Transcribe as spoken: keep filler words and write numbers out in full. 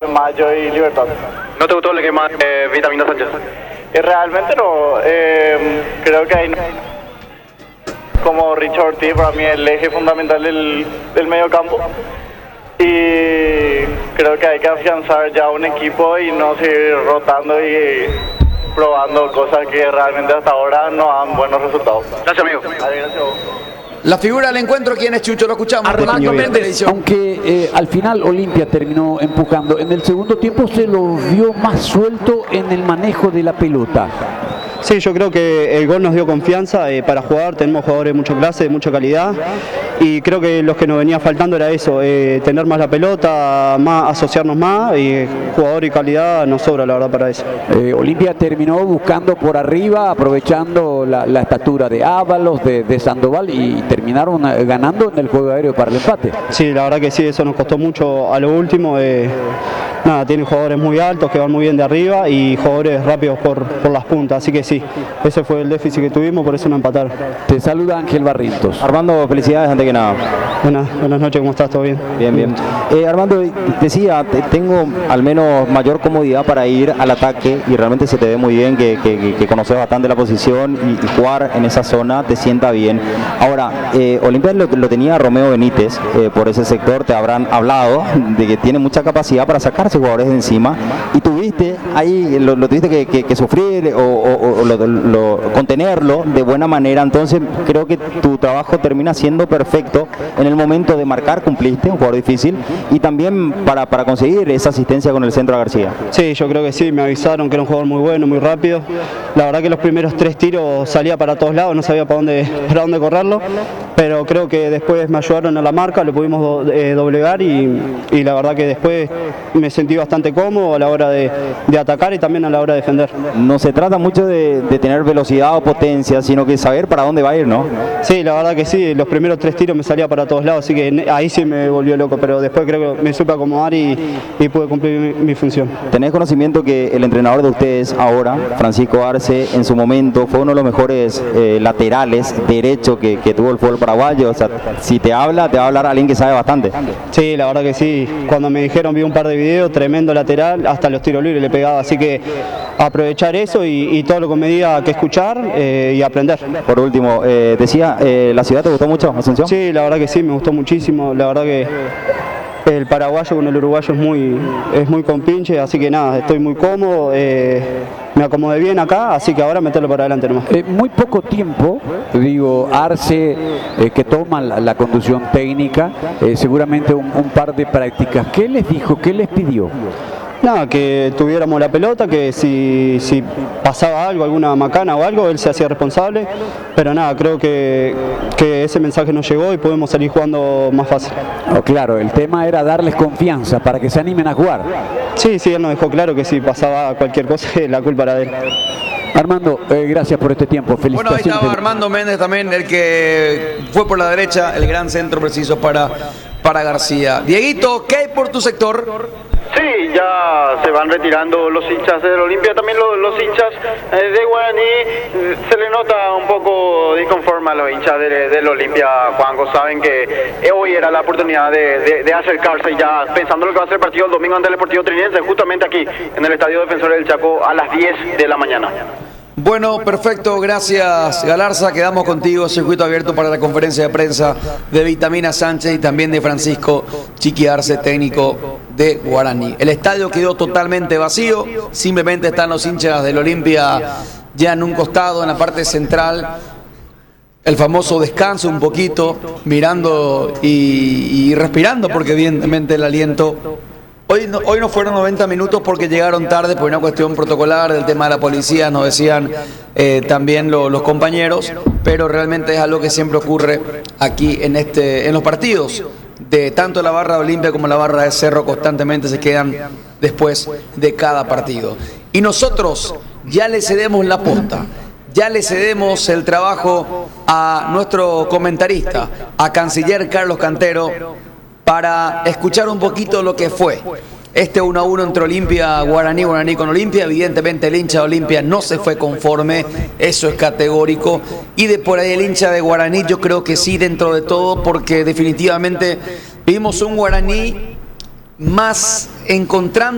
Mayo y Libertad. ¿No te gustó el esquema de Vitamina Sánchez? Eh, realmente no, eh, creo que hay, como Richard Ortiz, para mí el eje fundamental del, del medio campo. Y creo que hay que afianzar ya un equipo y no seguir rotando y probando cosas que realmente hasta ahora no dan buenos resultados. Gracias, amigo. Gracias a vos. La figura del encuentro, ¿quién es, Chucho? Lo escuchamos. Armando Méndez. Aunque eh, al final Olimpia terminó empujando, en el segundo tiempo se lo vio más suelto en el manejo de la pelota. Sí, yo creo que el gol nos dio confianza eh, para jugar, tenemos jugadores de mucha clase, de mucha calidad y creo que lo que nos venía faltando era eso, eh, tener más la pelota, más, asociarnos más y jugador y calidad nos sobra la verdad para eso. Eh, Olimpia terminó buscando por arriba, aprovechando la, la estatura de Ábalos, de, de Sandoval y terminaron ganando en el juego aéreo para el empate. Sí, la verdad que sí, eso nos costó mucho a lo último. Eh, nada, tienen jugadores muy altos que van muy bien de arriba y jugadores rápidos por, por las puntas, así que sí, ese fue el déficit que tuvimos, por eso no empataron. Te saluda Ángel Barrientos. Armando, felicidades antes que nada. Buenas, buenas noches, ¿cómo estás? ¿Todo bien? Bien, bien. Eh, Armando, decía, tengo al menos mayor comodidad para ir al ataque y realmente se te ve muy bien, que, que, que conoces bastante la posición y, y jugar en esa zona te sienta bien. Ahora, eh, Olimpia lo, lo tenía Romeo Benítez, eh, por ese sector te habrán hablado de que tiene mucha capacidad para sacarse jugadores de encima y tuviste ahí, lo, lo tuviste que, que, que sufrir o, o, o lo, lo, contenerlo de buena manera, entonces creo que tu trabajo termina siendo perfecto. En el momento de marcar cumpliste, un jugador difícil, y también para, para conseguir esa asistencia con el centro a García. Sí, yo creo que sí, me avisaron que era un jugador muy bueno, muy rápido. La verdad que los primeros tres tiros salía para todos lados, no sabía para dónde, para dónde correrlo, pero creo que después me ayudaron a la marca, lo pudimos do, eh, doblegar y, y la verdad que después me sentí bastante cómodo a la hora de, de atacar y también a la hora de defender. No se trata mucho de, de tener velocidad o potencia, sino que saber para dónde va a ir, ¿no? Sí, la verdad que sí, los primeros tres tiros me salía para todos lados, así que ahí sí me volvió loco, pero después creo que me supe acomodar y, y pude cumplir mi, mi función. ¿Tenés conocimiento que el entrenador de ustedes ahora, Francisco Arce, en su momento fue uno de los mejores eh, laterales derecho que, que tuvo el fútbol paraguayo? O sea, si te habla, te va a hablar alguien que sabe bastante. Sí, la verdad que sí, cuando me dijeron vi un par de videos, tremendo lateral, hasta los tiros libres le pegaba, así que aprovechar eso y, y todo lo que me diga que escuchar eh, y aprender. Por último, eh, decía, eh, ¿la ciudad te gustó mucho, Asunción? Sí, la verdad que sí, me gustó muchísimo, la verdad que el paraguayo con el uruguayo es muy, es muy compinche, así que nada, estoy muy cómodo, eh, me acomodé bien acá, así que ahora meterlo para adelante nomás. Eh, muy poco tiempo, digo, Arce eh, que toma la, la conducción técnica, eh, seguramente un, un par de prácticas. ¿Qué les dijo? ¿Qué les pidió? Nada, que tuviéramos la pelota, que si, si pasaba algo, alguna macana o algo, él se hacía responsable, pero nada, creo que, que ese mensaje nos llegó y podemos salir jugando más fácil. Oh, claro, el tema era darles confianza para que se animen a jugar. Sí, sí, él nos dejó claro que si pasaba cualquier cosa, la culpa era de él. Armando, eh, gracias por este tiempo. Felicitaciones. Bueno, ahí estaba Armando Méndez también, el que fue por la derecha, el gran centro preciso para, para García. Dieguito, ¿qué hay por tu sector? Sí, ya se van retirando los hinchas del Olimpia, también los, los hinchas eh, de Guaraní. Se le nota un poco disconforme a los hinchas de, del Olimpia, Juanjo. Saben que hoy era la oportunidad de, de, de acercarse ya pensando en lo que va a ser el partido el domingo ante el Deportivo Trinense, justamente aquí en el Estadio Defensores del Chaco a las diez de la mañana. Bueno, perfecto, gracias Galarza, quedamos contigo, circuito abierto para la conferencia de prensa de Vitamina Sánchez y también de Francisco Chiqui Arce, técnico de Guaraní. El estadio quedó totalmente vacío, simplemente están los hinchas del Olimpia ya en un costado, en la parte central, el famoso descanso un poquito, mirando y, y respirando, porque evidentemente el aliento... Hoy no, hoy no fueron noventa minutos porque llegaron tarde por una cuestión protocolar del tema de la policía, nos decían eh, también lo, los compañeros, pero realmente es algo que siempre ocurre aquí en, este, en los partidos. De tanto la barra de Olimpia como la barra de Cerro constantemente se quedan después de cada partido. Y nosotros ya le cedemos la posta, ya le cedemos el trabajo a nuestro comentarista, a Canciller Carlos Cantero, para escuchar un poquito lo que fue este uno a uno entre Olimpia, Guaraní, Guaraní con Olimpia. Evidentemente el hincha de Olimpia no se fue conforme, eso es categórico, y de por ahí el hincha de Guaraní yo creo que sí dentro de todo, porque definitivamente vimos un Guaraní más encontrando